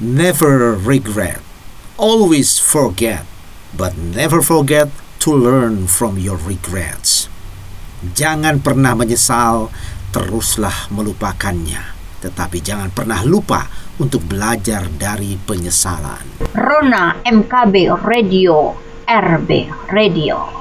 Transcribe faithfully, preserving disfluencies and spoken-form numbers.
Never regret, always forget, but never forget to learn from your regrets. Jangan pernah menyesal, teruslah melupakannya. Tetapi jangan pernah lupa untuk belajar dari penyesalan. Rona M K B Radio, R B Radio.